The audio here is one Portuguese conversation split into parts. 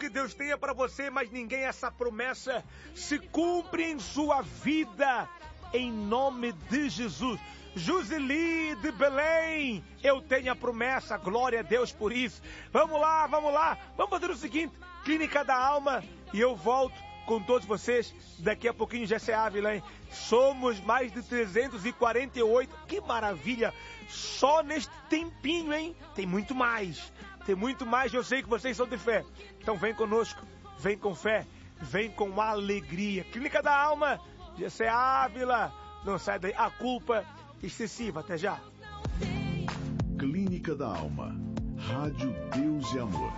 que Deus tenha para você, mas ninguém essa promessa se cumpre em sua vida, em nome de Jesus. Jusili de Belém, eu tenho a promessa, glória a Deus por isso. Vamos lá, vamos fazer o seguinte, Clínica da Alma, e eu volto com todos vocês daqui a pouquinho. Jessé Ávila, hein? Somos mais de 348, que maravilha, só neste tempinho, hein? Tem muito mais, eu sei que vocês são de fé, então vem conosco, vem com fé, vem com alegria. Clínica da Alma, Jessé Ávila, não sai daí, a culpa excessiva, até já. Clínica da Alma, Rádio Deus e Amor.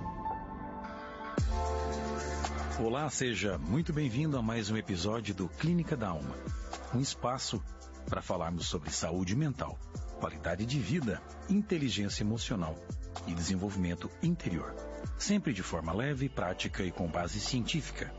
Olá, seja muito bem-vindo a mais um episódio do Clínica da Alma, um espaço para falarmos sobre saúde mental, qualidade de vida, inteligência emocional e desenvolvimento interior, sempre de forma leve, prática e com base científica.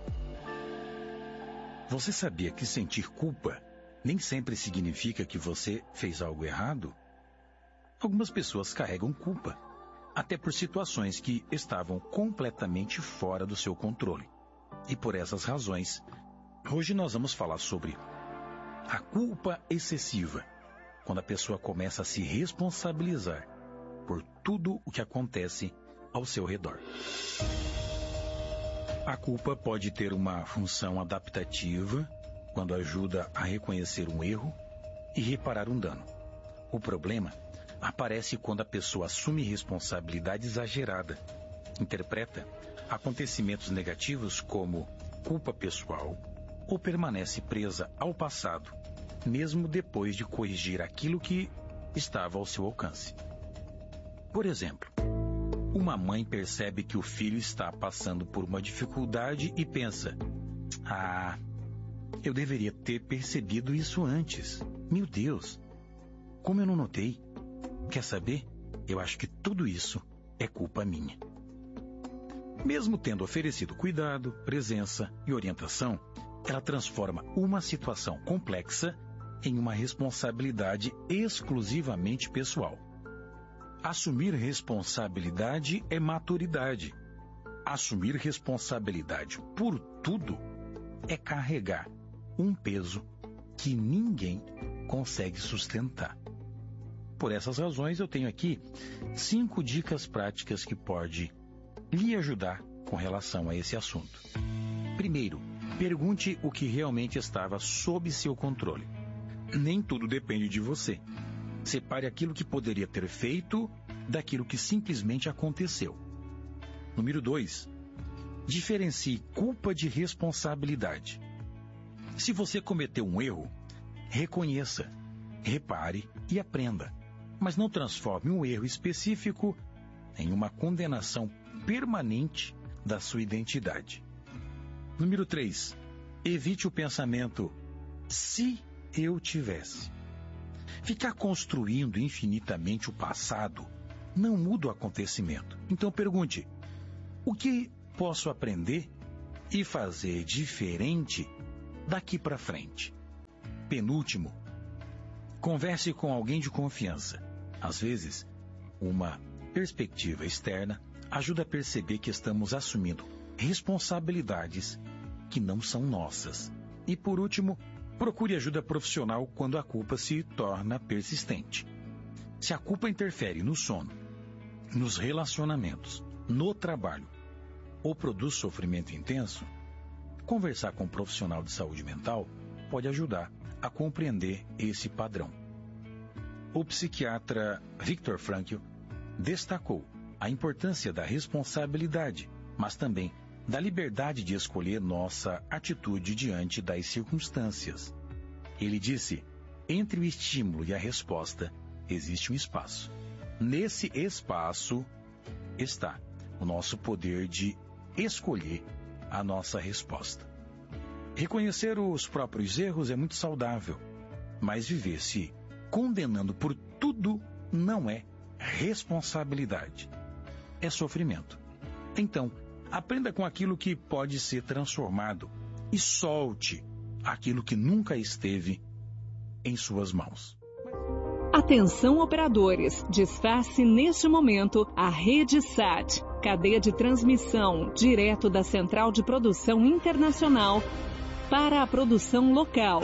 Você sabia que sentir culpa nem sempre significa que você fez algo errado? Algumas pessoas carregam culpa, até por situações que estavam completamente fora do seu controle. E por essas razões, hoje nós vamos falar sobre a culpa excessiva, quando a pessoa começa a se responsabilizar por tudo o que acontece ao seu redor. A culpa pode ter uma função adaptativa, quando ajuda a reconhecer um erro e reparar um dano. O problema aparece quando a pessoa assume responsabilidade exagerada, interpreta acontecimentos negativos como culpa pessoal ou permanece presa ao passado, mesmo depois de corrigir aquilo que estava ao seu alcance. Por exemplo, uma mãe percebe que o filho está passando por uma dificuldade e pensa: eu deveria ter percebido isso antes. Meu Deus, como eu não notei? Quer saber? Eu acho que tudo isso é culpa minha. Mesmo tendo oferecido cuidado, presença e orientação, ela transforma uma situação complexa em uma responsabilidade exclusivamente pessoal. Assumir responsabilidade é maturidade. Assumir responsabilidade por tudo é carregar um peso que ninguém consegue sustentar. Por essas razões, eu tenho aqui 5 dicas práticas que podem lhe ajudar com relação a esse assunto. Primeiro, pergunte o que realmente estava sob seu controle. Nem tudo depende de você. Separe aquilo que poderia ter feito daquilo que simplesmente aconteceu. Número 2, diferencie culpa de responsabilidade. Se você cometeu um erro, reconheça, repare e aprenda, mas não transforme um erro específico em uma condenação permanente da sua identidade. Número 3, evite o pensamento "se eu tivesse". Ficar construindo infinitamente o passado não muda o acontecimento. Então pergunte: o que posso aprender e fazer diferente daqui para frente? Penúltimo, converse com alguém de confiança. Às vezes, uma perspectiva externa ajuda a perceber que estamos assumindo responsabilidades que não são nossas. E por último, procure ajuda profissional quando a culpa se torna persistente. Se a culpa interfere no sono, nos relacionamentos, no trabalho ou produz sofrimento intenso, conversar com um profissional de saúde mental pode ajudar a compreender esse padrão. O psiquiatra Viktor Frankl destacou a importância da responsabilidade, mas também da liberdade de escolher nossa atitude diante das circunstâncias. Ele disse: entre o estímulo e a resposta existe um espaço. Nesse espaço está o nosso poder de escolher a nossa resposta. Reconhecer os próprios erros é muito saudável, mas viver se condenando por tudo não é responsabilidade, é sofrimento. Então, aprenda com aquilo que pode ser transformado e solte aquilo que nunca esteve em suas mãos. Atenção, operadores, desface neste momento a rede SAT. Cadeia de transmissão direto da Central de Produção Internacional para a produção local.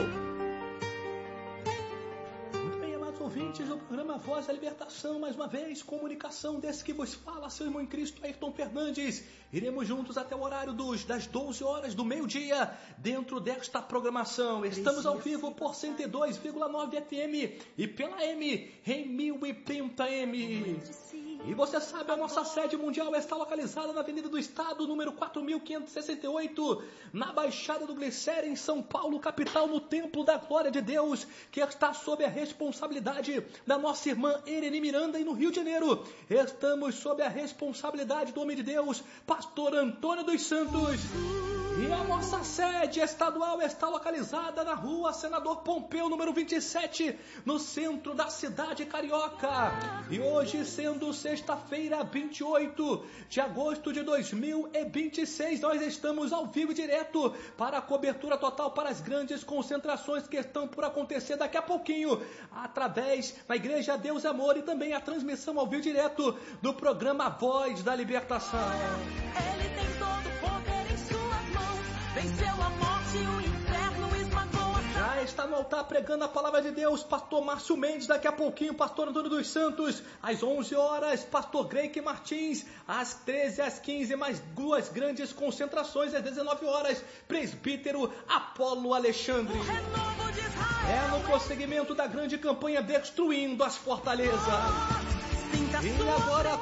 Muito bem, amados ouvintes do programa Voz da Libertação, mais uma vez, comunicação desse que vos fala, seu irmão em Cristo, Ayrton Fernandes. Iremos juntos até o horário das 12 horas do meio-dia, dentro desta programação. Estamos ao vivo por 102,9 FM e pela M em 1030M. E você sabe, a nossa sede mundial está localizada na Avenida do Estado, número 4568, na Baixada do Glicério, em São Paulo, capital, no Templo da Glória de Deus, que está sob a responsabilidade da nossa irmã Irene Miranda, e no Rio de Janeiro estamos sob a responsabilidade do homem de Deus, pastor Antônio dos Santos. E a nossa sede estadual está localizada na rua Senador Pompeu, número 27, no centro da cidade carioca. E hoje, sendo sexta-feira, 28 de agosto de 2026, nós estamos ao vivo e direto para a cobertura total para as grandes concentrações que estão por acontecer daqui a pouquinho, através da Igreja Deus e Amor, e também a transmissão ao vivo direto do programa Voz da Libertação. Ele tem todo o poder em suas mãos, venceu a morte e o inferno esmagou. Já está no altar pregando a palavra de Deus, pastor Márcio Mendes, daqui a pouquinho, pastor Antônio dos Santos, às 11 horas, pastor Greike Martins, às 13, às 15, mais duas grandes concentrações, às 19 horas, presbítero Apolo Alexandre. É no prosseguimento da grande campanha Destruindo as Fortalezas. E agora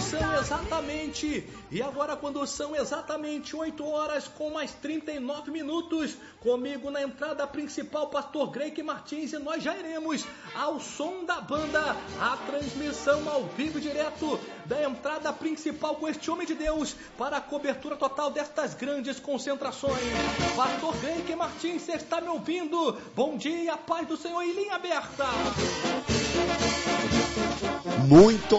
quando são exatamente 8 horas com mais 39 minutos, comigo na entrada principal, pastor Greike Martins, e nós já iremos ao som da banda, a transmissão ao vivo direto da entrada principal com este homem de Deus para a cobertura total destas grandes concentrações. Pastor Greike Martins, você está me ouvindo? Bom dia, paz do Senhor e linha aberta. Muito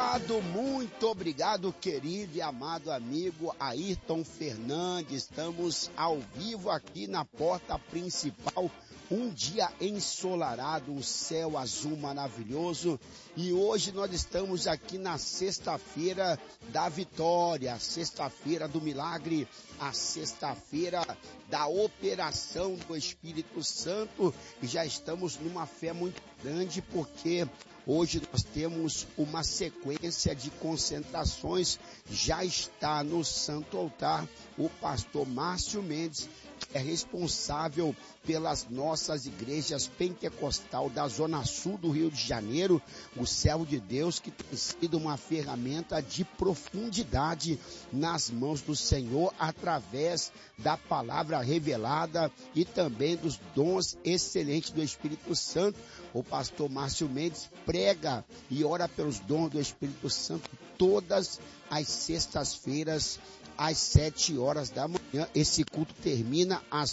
obrigado, querido e amado amigo Ayrton Fernandes. Estamos ao vivo aqui na porta principal. Um dia ensolarado, um céu azul maravilhoso. E hoje nós estamos aqui na sexta-feira da vitória, a sexta-feira do milagre, a sexta-feira da operação do Espírito Santo. E já estamos numa fé muito grande, porque hoje nós temos uma sequência de concentrações. Já está no Santo Altar o pastor Márcio Mendes, que é responsável pelas nossas igrejas pentecostal da Zona Sul do Rio de Janeiro, o servo de Deus que tem sido uma ferramenta de profundidade nas mãos do Senhor, através da palavra revelada e também dos dons excelentes do Espírito Santo. O pastor Márcio Mendes prega e ora pelos dons do Espírito Santo todas as sextas-feiras, às 7 horas da manhã. Esse culto termina às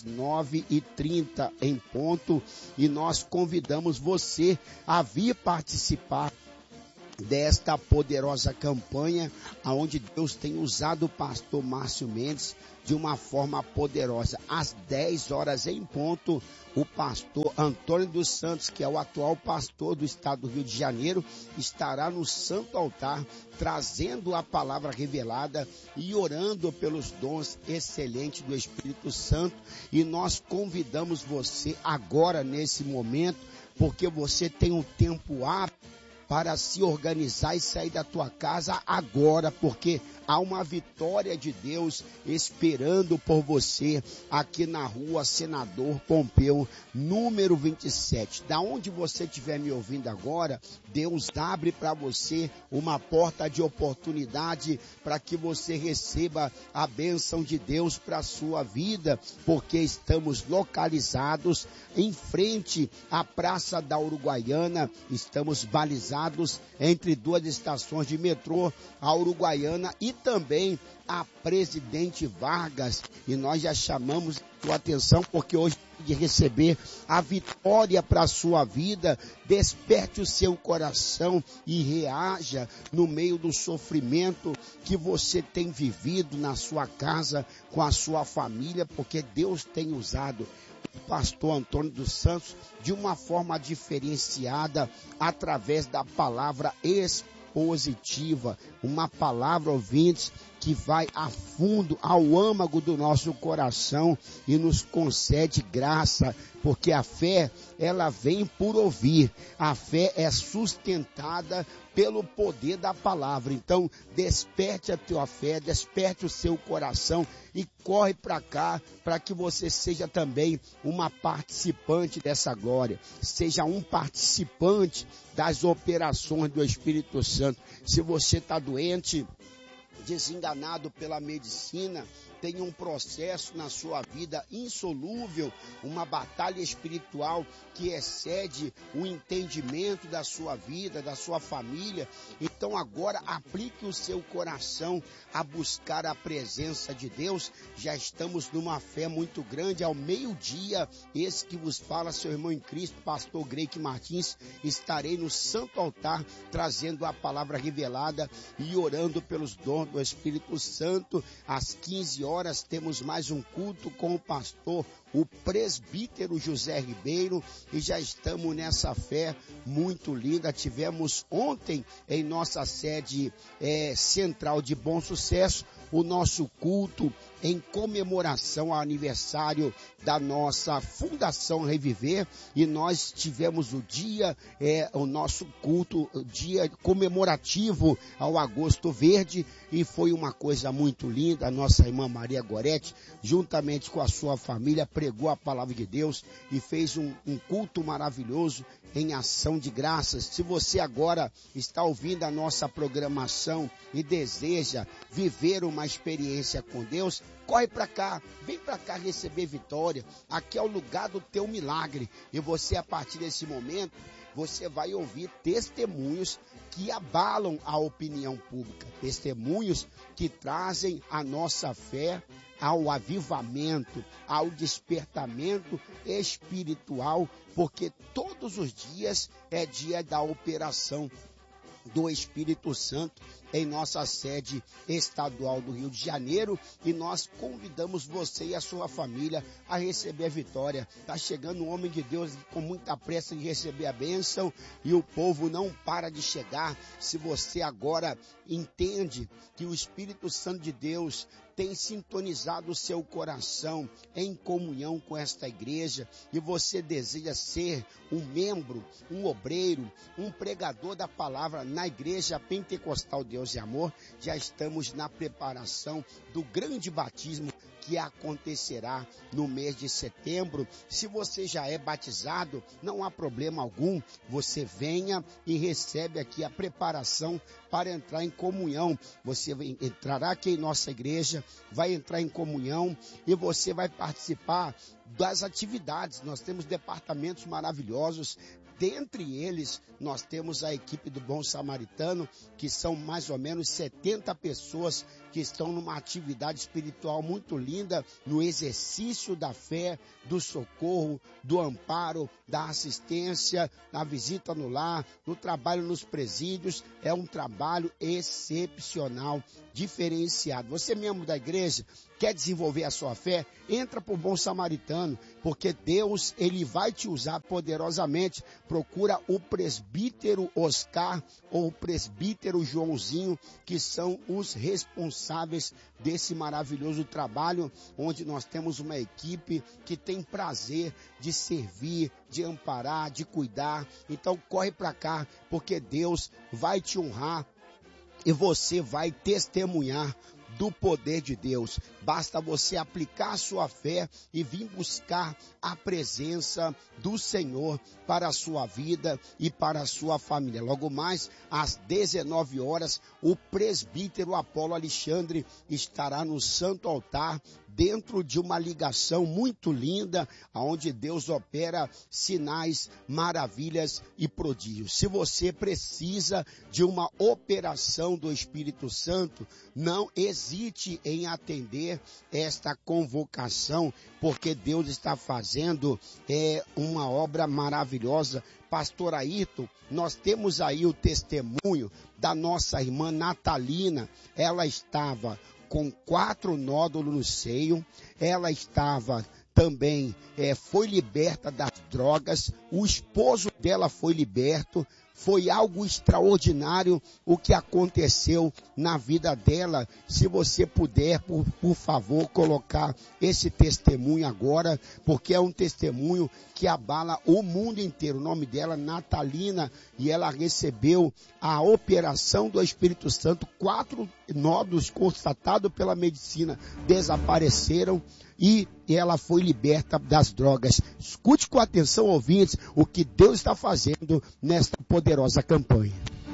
9h30 em ponto, e nós convidamos você a vir participar desta poderosa campanha, aonde Deus tem usado o pastor Márcio Mendes de uma forma poderosa. Às 10 horas em ponto, o pastor Antônio dos Santos, que é o atual pastor do estado do Rio de Janeiro, estará no Santo Altar, trazendo a palavra revelada e orando pelos dons excelentes do Espírito Santo. E nós convidamos você agora, nesse momento, porque você tem um tempo apto para se organizar e sair da tua casa agora, porque há uma vitória de Deus esperando por você aqui na rua Senador Pompeu, número 27. Da onde você estiver me ouvindo agora, Deus abre para você uma porta de oportunidade para que você receba a bênção de Deus para a sua vida, porque estamos localizados em frente à Praça da Uruguaiana, estamos balizados entre duas estações de metrô, a Uruguaiana e também a Presidente Vargas. E nós já chamamos a sua atenção, porque hoje de receber a vitória para a sua vida. Desperte o seu coração e reaja no meio do sofrimento que você tem vivido na sua casa, com a sua família, porque Deus tem usado o pastor Antônio dos Santos de uma forma diferenciada, através da palavra positiva, uma palavra, ouvintes, que vai a fundo, ao âmago do nosso coração e nos concede graça, porque a fé, ela vem por ouvir. A fé é sustentada pelo poder da palavra. Então, desperte a tua fé, desperte o seu coração e corre para cá, para que você seja também uma participante dessa glória. Seja um participante das operações do Espírito Santo. Se você está doente, desenganado pela medicina, tem um processo na sua vida insolúvel, uma batalha espiritual que excede o entendimento da sua vida, da sua família. Então agora aplique o seu coração a buscar a presença de Deus. Já estamos numa fé muito grande. Ao meio-dia, esse que vos fala, seu irmão em Cristo, pastor Greik Martins, estarei no santo altar trazendo a palavra revelada e orando pelos dons do Espírito Santo. Às 15 horas temos mais um culto com o pastor, o presbítero José Ribeiro, e já estamos nessa fé muito linda. Tivemos ontem em nossa sede central de Bom Sucesso o nosso culto em comemoração ao aniversário da nossa Fundação Reviver, e nós tivemos o nosso culto, o dia comemorativo ao Agosto Verde, e foi uma coisa muito linda. A nossa irmã Maria Gorete, juntamente com a sua família, pregou a palavra de Deus e fez um culto maravilhoso em ação de graças. Se você agora está ouvindo a nossa programação e deseja viver uma experiência com Deus, corre para cá, vem para cá receber vitória. Aqui é o lugar do teu milagre. E você, a partir desse momento, você vai ouvir testemunhos que abalam a opinião pública, testemunhos que trazem a nossa fé ao avivamento, ao despertamento espiritual, porque todos os dias é dia da operação do Espírito Santo em nossa sede estadual do Rio de Janeiro, e nós convidamos você e a sua família a receber a vitória. Está chegando um homem de Deus com muita pressa de receber a bênção, e o povo não para de chegar. Se você agora entende que o Espírito Santo de Deus tem sintonizado o seu coração em comunhão com esta igreja, e você deseja ser um membro, um obreiro, um pregador da palavra na Igreja Pentecostal Deus e Amor, já estamos na preparação do grande batismo que acontecerá no mês de setembro. Se você já é batizado, não há problema algum, você venha e recebe aqui a preparação para entrar em comunhão. Você entrará aqui em nossa igreja, vai entrar em comunhão e você vai participar das atividades. Nós temos departamentos maravilhosos. Dentre eles, nós temos a equipe do Bom Samaritano, que são mais ou menos 70 pessoas que estão numa atividade espiritual muito linda, no exercício da fé, do socorro, do amparo, da assistência, na visita no lar, no trabalho nos presídios. É um trabalho excepcional, diferenciado. Você, membro da igreja, quer desenvolver a sua fé? Entra para o Bom Samaritano, porque Deus, ele vai te usar poderosamente. Procura o presbítero Oscar ou o presbítero Joãozinho, que são os responsáveis desse maravilhoso trabalho, onde nós temos uma equipe que tem prazer de servir, de amparar, de cuidar. Então corre para cá, porque Deus vai te honrar e você vai testemunhar do poder de Deus. Basta você aplicar a sua fé e vir buscar a presença do Senhor para a sua vida e para a sua família. Logo mais, às 19 horas, o presbítero Apolo Alexandre estará no santo altar, dentro de uma ligação muito linda, onde Deus opera sinais, maravilhas e prodígios. Se você precisa de uma operação do Espírito Santo, não hesite em atender esta convocação, porque Deus está fazendo uma obra maravilhosa. Pastor Ayrton, nós temos aí o testemunho da nossa irmã Natalina. Ela estava com 4 nódulos no seio, ela estava também, foi liberta das drogas, o esposo dela foi liberto, Foi algo extraordinário o que aconteceu na vida dela. Se você puder, por favor, colocar esse testemunho agora, porque é um testemunho que abala o mundo inteiro. O nome dela, Natalina, e ela recebeu a operação do Espírito Santo. 4 nódulos constatados pela medicina desapareceram e ela foi liberta das drogas. Escute com atenção, ouvintes, o que Deus está fazendo nesta poderosa campanha.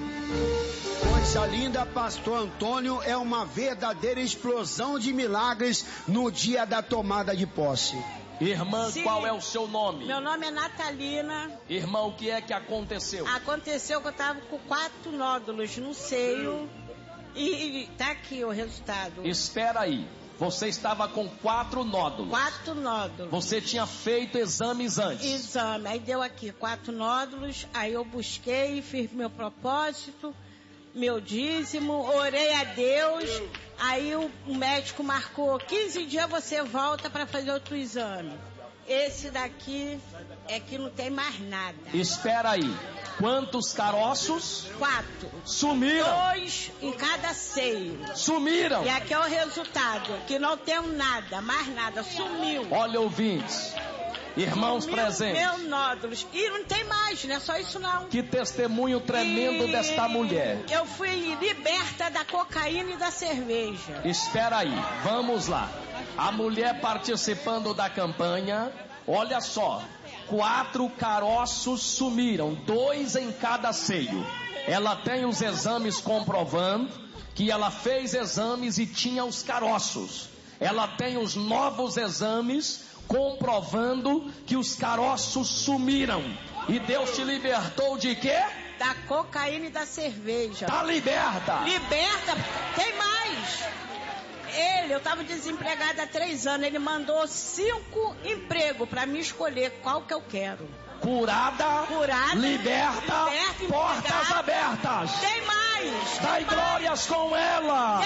Coisa linda, pastor Antônio, é uma verdadeira explosão de milagres no dia da tomada de posse. Irmã, Sim. Qual é o seu nome? Meu nome é Natalina. Irmã, o que é que aconteceu? Aconteceu que eu estava com 4 nódulos no seio e tá aqui o resultado. Espera aí. Você estava com 4 nódulos. 4 nódulos. Você tinha feito exames antes. Exame. Aí deu aqui 4 nódulos. Aí eu busquei, fiz meu propósito, meu dízimo, orei a Deus. Aí o médico marcou 15 dias, você volta para fazer outro exame. Esse daqui é que não tem mais nada. Espera aí. Quantos caroços? 4. Sumiram. 2 em cada seio. Sumiram. E aqui é o resultado, que não tem nada, mais nada, sumiu. Olha, ouvintes, irmãos presentes. Meu nódulos. E não tem mais, não é só isso não. Que testemunho tremendo desta mulher. Eu fui liberta da cocaína e da cerveja. Espera aí, vamos lá. A mulher participando da campanha, olha só. 4 caroços sumiram, 2 em cada seio. Ela tem os exames comprovando que ela fez exames e tinha os caroços. Ela tem os novos exames comprovando que os caroços sumiram. E Deus te libertou de quê? Da cocaína e da cerveja. Tá liberta. Liberta, tem mais. Eu estava desempregada há 3 anos, ele mandou 5 empregos para me escolher qual que eu quero. Curada, liberta, portas abertas. Tem mais. Dai glórias com ela.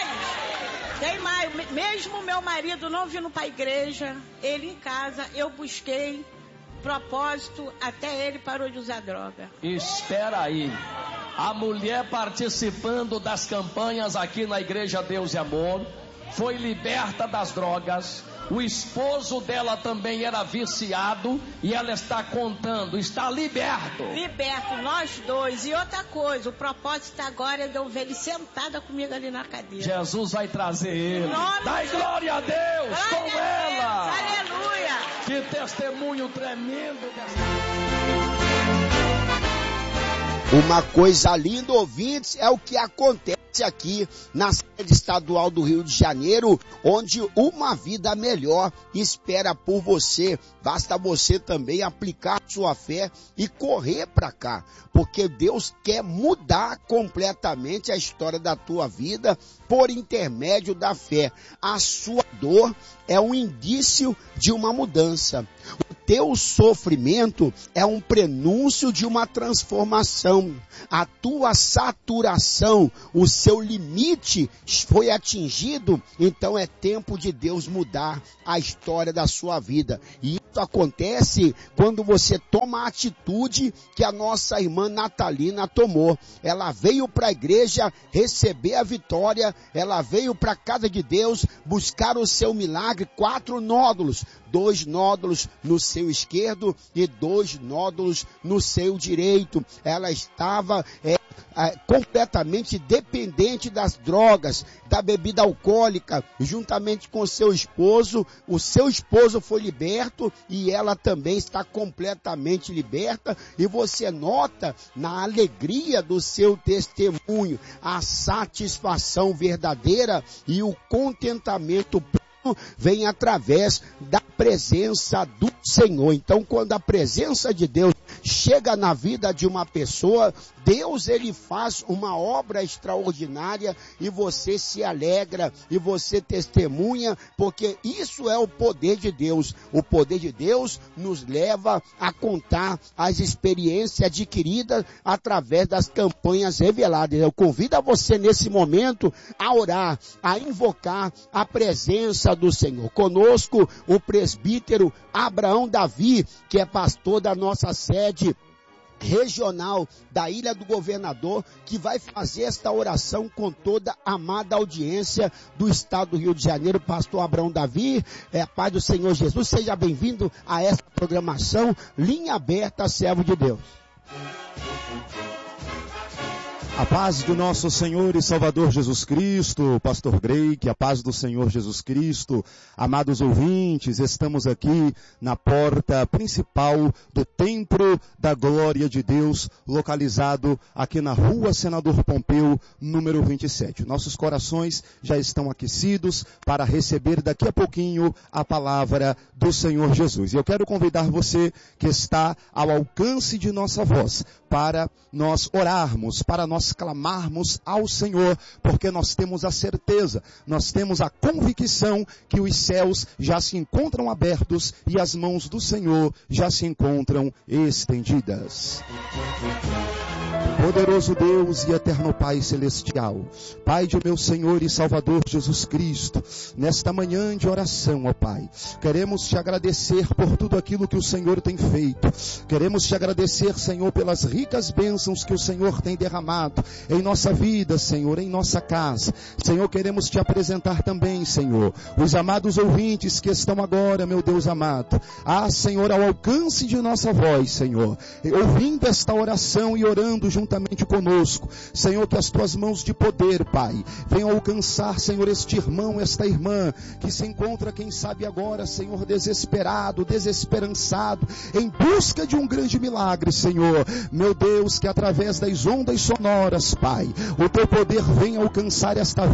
Tem mais. Mesmo meu marido não vindo para a igreja, ele em casa, eu busquei propósito, até ele parou de usar droga. Espera aí. A mulher participando das campanhas aqui na Igreja Deus e Amor foi liberta das drogas. O esposo dela também era viciado e ela está contando, está liberto. Liberto, nós 2. E outra coisa, o propósito agora é de eu ver ele sentada comigo ali na cadeira. Jesus vai trazer ele. Dai glória a Deus com ela. Aleluia. Que testemunho tremendo dessa... Uma coisa linda, ouvintes, é o que acontece aqui na sede estadual do Rio de Janeiro, onde uma vida melhor espera por você. Basta você também aplicar sua fé e correr para cá, porque Deus quer mudar completamente a história da tua vida por intermédio da fé. A sua dor é um indício de uma mudança. O teu sofrimento é um prenúncio de uma transformação. A tua saturação, o seu limite foi atingido, então é tempo de Deus mudar a história da sua vida. E isso acontece quando você toma a atitude que a nossa irmã Natalina tomou. Ela veio para a igreja receber a vitória, ela veio para a casa de Deus buscar o seu milagre. 4 nódulos, 2 nódulos no seio esquerdo e 2 nódulos no seio direito. Ela estava completamente dependente das drogas, da bebida alcoólica, juntamente com seu esposo. O seu esposo foi liberto e ela também está completamente liberta, e você nota na alegria do seu testemunho a satisfação verdadeira e o contentamento vem através da presença do Senhor. Então, quando a presença de Deus chega na vida de uma pessoa, Deus, ele faz uma obra extraordinária e você se alegra e você testemunha, porque isso é o poder de Deus. O poder de Deus nos leva a contar as experiências adquiridas através das campanhas reveladas. Eu convido a você nesse momento a orar, a invocar a presença do Senhor. Conosco o presbítero Abraão Davi, que é pastor da nossa sede regional da Ilha do Governador, que vai fazer esta oração com toda a amada audiência do estado do Rio de Janeiro. Pastor Abraão Davi, a paz do Senhor Jesus, seja bem-vindo a esta programação Linha Aberta, servo de Deus. A paz do nosso Senhor e Salvador Jesus Cristo, Pastor Grey, que a paz do Senhor Jesus Cristo, amados ouvintes, estamos aqui na porta principal do Templo da Glória de Deus, localizado aqui na Rua Senador Pompeu, número 27. Nossos corações já estão aquecidos para receber daqui a pouquinho a palavra do Senhor Jesus. E eu quero convidar você que está ao alcance de nossa voz, para nós orarmos, para nós clamarmos ao Senhor, porque nós temos a certeza, nós temos a convicção que os céus já se encontram abertos e as mãos do Senhor já se encontram estendidas. Poderoso Deus e eterno Pai Celestial, Pai de meu Senhor e Salvador Jesus Cristo, nesta manhã de oração, ó Pai, queremos te agradecer por tudo aquilo que o Senhor tem feito, queremos te agradecer, Senhor, pelas ricas bênçãos que o Senhor tem derramado em nossa vida, Senhor, em nossa casa. Senhor, queremos te apresentar também, Senhor, os amados ouvintes que estão agora, meu Deus amado, Senhor, ao alcance de nossa voz, Senhor, ouvindo esta oração e orando juntamente conosco. Senhor, que as tuas mãos de poder, Pai, venham alcançar, Senhor, este irmão, esta irmã, que se encontra, quem sabe agora, Senhor, desesperado, desesperançado, em busca de um grande milagre, Senhor. Meu Deus, que através das ondas sonoras, Pai, o teu poder venha alcançar esta